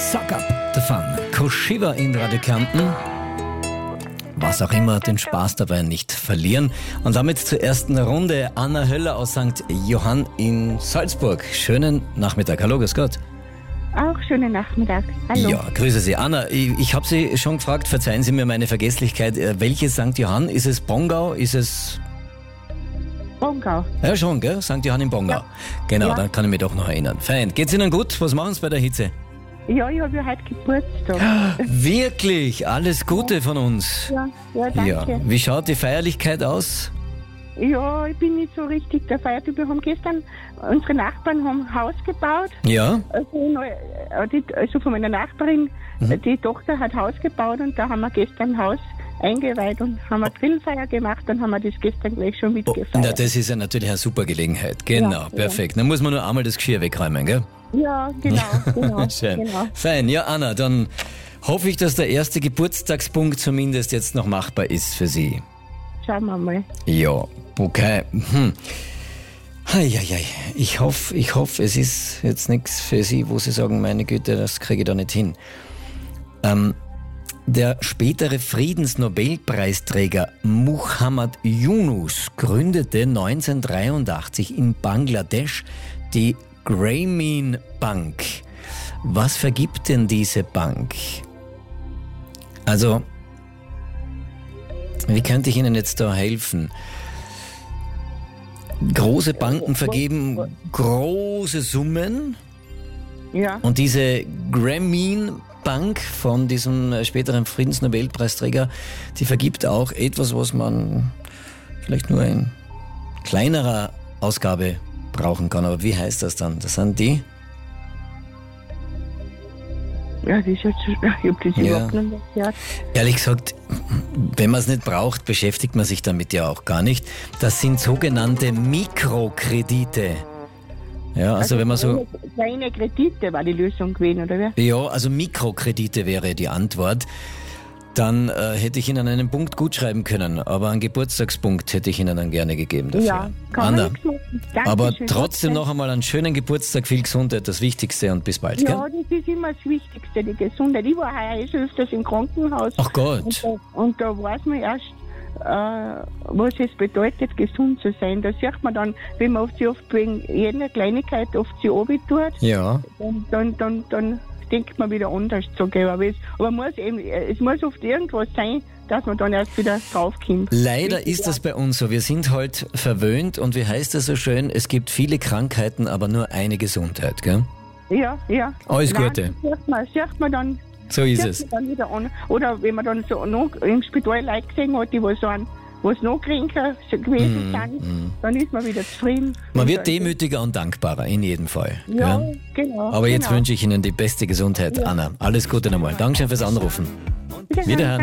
Suck Up the Fun. Koshiva in Radio Kärnten. Was auch immer, den Spaß dabei nicht verlieren. Und damit zur ersten Runde Anna Höller aus St. Johann in Salzburg. Schönen Nachmittag. Hallo, grüß Gott. Auch schönen Nachmittag. Hallo. Ja, grüße Sie. Anna, ich habe Sie schon gefragt, verzeihen Sie mir meine Vergesslichkeit. Welches St. Johann? Ist es Bongau? Ist es... Bongau. Ja, schon, gell? St. Johann in Bongau. Ja. Genau, Ja. dann kann ich mich doch noch erinnern. Fein. Geht's Ihnen gut? Was machen Sie bei der Hitze? Ja, ich habe ja heute Geburtstag. Wirklich? Alles Gute von uns. Ja, danke. Ja. Wie schaut die Feierlichkeit aus? Ja, ich bin nicht so richtig der Feiertyp. Wir haben gestern, unsere Nachbarn haben ein Haus gebaut. Ja? Also von meiner Nachbarin, die Tochter hat Haus gebaut und da haben wir gestern ein Haus eingeweiht und haben eine Grillfeier gemacht, dann haben wir das gestern gleich schon mitgefeiert. Na, das ist ja natürlich eine super Gelegenheit. Genau, Ja, perfekt. Dann muss man nur einmal das Geschirr wegräumen, gell? Ja, genau. Schön. Genau. Fein. Ja, Anna, dann hoffe ich, dass der erste Geburtstagspunkt zumindest jetzt noch machbar ist für Sie. Schauen wir mal. Ja, okay. Eieiei. Ich hoffe, es ist jetzt nichts für Sie, wo Sie sagen, meine Güte, das kriege ich da nicht hin. Der spätere Friedensnobelpreisträger Muhammad Yunus gründete 1983 in Bangladesch die Grameen Bank. Was vergibt denn diese Bank? Also, wie könnte ich Ihnen jetzt da helfen? Große Banken vergeben große Summen Ja. und diese Grameen Bank von diesem späteren Friedensnobelpreisträger, die vergibt auch etwas, was man vielleicht nur in kleinerer Ausgabe brauchen kann. Aber wie heißt das dann? Das sind die? Ja, das ist jetzt, ich habe das überhaupt noch nicht gehört. Ehrlich gesagt, wenn man es nicht braucht, beschäftigt man sich damit ja auch gar nicht. Das sind sogenannte Mikrokredite. Ja, also wenn man so... Kleine Kredite war die Lösung gewesen, oder wie? Ja, also Mikrokredite wäre die Antwort. Dann hätte ich Ihnen einen Punkt gut schreiben können, aber einen Geburtstagspunkt hätte ich Ihnen dann gerne gegeben dafür. Ja, kann Anna, man nichts machen. Dankeschön. aber trotzdem noch einmal einen schönen Geburtstag, viel Gesundheit, das Wichtigste und bis bald, Ja, gell? das ist immer das Wichtigste, die Gesundheit. Ich war heuer schon öfters im Krankenhaus. Ach Gott. Und da weiß man erst, was es bedeutet, gesund zu sein. Da sieht man dann, wenn man oft wegen jeder Kleinigkeit oft sich tut, Ja. dann denkt man wieder anders zu gehen. Aber es muss oft irgendwas sein, dass man dann erst wieder draufkommt. Leider ist das bei uns so. Wir sind halt verwöhnt und wie heißt es so schön, es gibt viele Krankheiten, aber nur eine Gesundheit, gell? Ja. Alles Nein, Gute. Das sieht man dann. So ist sieht es. man dann wieder an. Oder wenn man dann so noch im Spital Leute gesehen hat, die was noch kränker gewesen sind, dann ist man wieder zufrieden. Man wird demütiger und dankbarer, in jedem Fall. Ja, gell? genau. Aber jetzt genau. wünsche ich Ihnen die beste Gesundheit, Anna. Alles Gute nochmal. Dankeschön fürs Anrufen. Wiederhören.